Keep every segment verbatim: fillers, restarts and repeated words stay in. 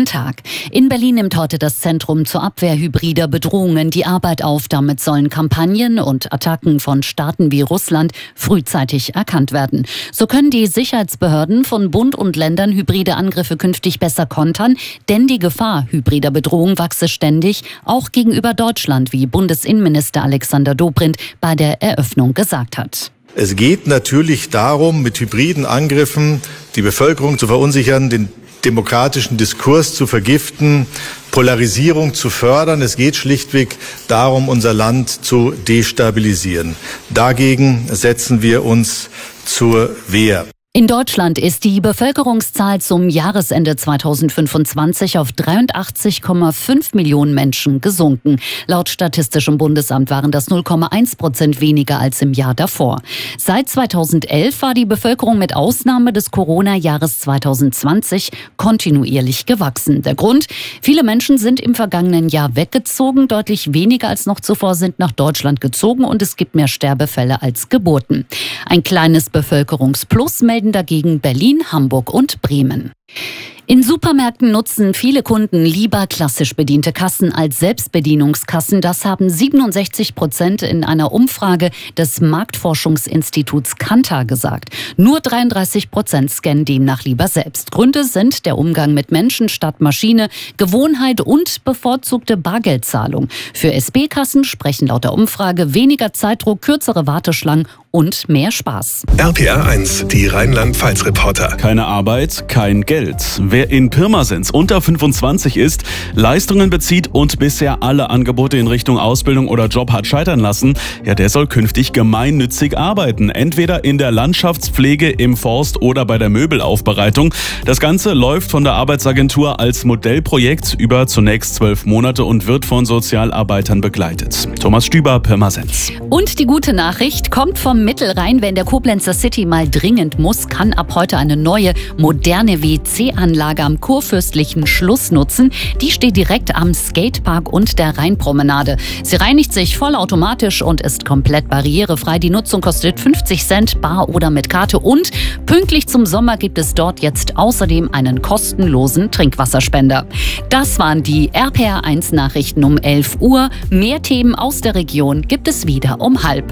Guten Tag. In Berlin nimmt heute das Zentrum zur Abwehr hybrider Bedrohungen die Arbeit auf. Damit sollen Kampagnen und Attacken von Staaten wie Russland frühzeitig erkannt werden. So können die Sicherheitsbehörden von Bund und Ländern hybride Angriffe künftig besser kontern, denn die Gefahr hybrider Bedrohung wachse ständig, auch gegenüber Deutschland, wie Bundesinnenminister Alexander Dobrindt bei der Eröffnung gesagt hat. Es geht natürlich darum, mit hybriden Angriffen die Bevölkerung zu verunsichern, den demokratischen Diskurs zu vergiften, Polarisierung zu fördern. Es geht schlichtweg darum, unser Land zu destabilisieren. Dagegen setzen wir uns zur Wehr. In Deutschland ist die Bevölkerungszahl zum Jahresende zweitausendfünfundzwanzig auf dreiundachtzig Komma fünf Millionen Menschen gesunken. Laut Statistischem Bundesamt waren das null Komma eins Prozent weniger als im Jahr davor. Seit zweitausendelf war die Bevölkerung mit Ausnahme des Corona-Jahres zweitausendzwanzig kontinuierlich gewachsen. Der Grund? Viele Menschen sind im vergangenen Jahr weggezogen. Deutlich weniger als noch zuvor sind nach Deutschland gezogen und es gibt mehr Sterbefälle als Geburten. Ein kleines Bevölkerungsplus melden dagegen Berlin, Hamburg und Bremen. In Supermärkten nutzen viele Kunden lieber klassisch bediente Kassen als Selbstbedienungskassen. Das haben siebenundsechzig Prozent in einer Umfrage des Marktforschungsinstituts Kantar gesagt. Nur dreiunddreißig Prozent scannen demnach lieber selbst. Gründe sind der Umgang mit Menschen statt Maschine, Gewohnheit und bevorzugte Bargeldzahlung. Für S B-Kassen sprechen laut der Umfrage weniger Zeitdruck, kürzere Warteschlangen und mehr Spaß. R P R eins, die Rheinland-Pfalz-Reporter. Keine Arbeit, kein Geld. Wer in Pirmasens unter fünfundzwanzig ist, Leistungen bezieht und bisher alle Angebote in Richtung Ausbildung oder Job hat scheitern lassen, ja, der soll künftig gemeinnützig arbeiten. Entweder in der Landschaftspflege, im Forst oder bei der Möbelaufbereitung. Das Ganze läuft von der Arbeitsagentur als Modellprojekt über zunächst zwölf Monate und wird von Sozialarbeitern begleitet. Thomas Stüber, Pirmasens. Und die gute Nachricht kommt vom Mittelrhein. Wer in der Koblenzer City mal dringend muss, kann ab heute eine neue, moderne W C-Anlage am Kurfürstlichen Schluss nutzen. Die steht direkt am Skatepark und der Rheinpromenade. Sie reinigt sich vollautomatisch und ist komplett barrierefrei. Die Nutzung kostet fünfzig Cent, bar oder mit Karte. Und pünktlich zum Sommer gibt es dort jetzt außerdem einen kostenlosen Trinkwasserspender. Das waren die R P R eins Nachrichten um elf Uhr. Mehr Themen aus der Region gibt es wieder um halb.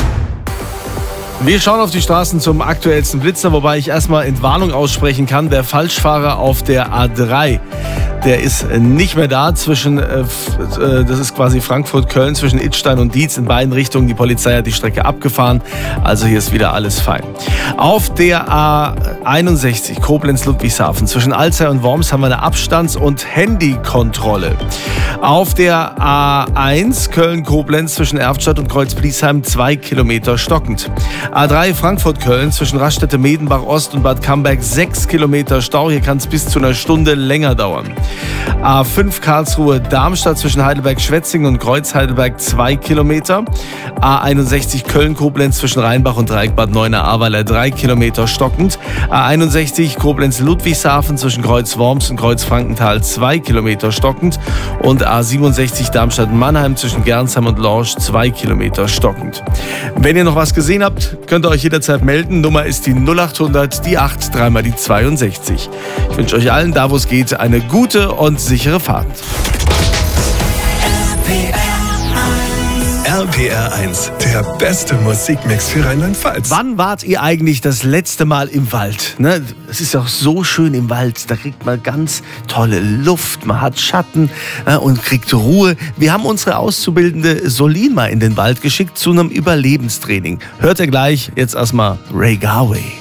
Wir schauen auf die Straßen zum aktuellsten Blitzer, wobei ich erstmal Entwarnung aussprechen kann. Der Falschfahrer auf der A drei, der ist nicht mehr da zwischen, äh, das ist quasi Frankfurt-Köln, zwischen Idstein und Dietz in beiden Richtungen. Die Polizei hat die Strecke abgefahren, also hier ist wieder alles fein. Auf der A einundsechzig Koblenz-Ludwigshafen zwischen Alzey und Worms haben wir eine Abstands- und Handykontrolle. Auf der A eins Köln-Koblenz zwischen Erftstadt und Kreuz-Bliesheim zwei Kilometer stockend. A drei Frankfurt-Köln zwischen Raststätte-Medenbach-Ost und Bad Camberg sechs Kilometer Stau. Hier kann es bis zu einer Stunde länger dauern. A fünf Karlsruhe-Darmstadt zwischen Heidelberg-Schwetzingen und Kreuz-Heidelberg zwei Kilometer. A einundsechzig Köln-Koblenz zwischen Rheinbach und Dreieck-Bad Neuenahr-Ahrweiler drei Kilometer stockend. A einundsechzig Koblenz-Ludwigshafen zwischen Kreuz-Worms und Kreuz-Frankenthal zwei Kilometer stockend. Und A siebenundsechzig Darmstadt-Mannheim zwischen Gernsheim und Lorsch zwei Kilometer stockend. Wenn ihr noch was gesehen habt, könnt ihr euch jederzeit melden. Nummer ist die null achthundert, die acht, dreimal die zweiundsechzig. Ich wünsche euch allen, da wo es geht, eine gute und sichere Fahrt. R P R eins, der beste Musikmix für Rheinland-Pfalz. Wann wart ihr eigentlich das letzte Mal im Wald? Ne? Es ist auch so schön im Wald. Da kriegt man ganz tolle Luft, man hat Schatten äh, und kriegt Ruhe. Wir haben unsere Auszubildende Solin mal in den Wald geschickt zu einem Überlebenstraining. Hört ihr gleich, jetzt erstmal Ray Garvey.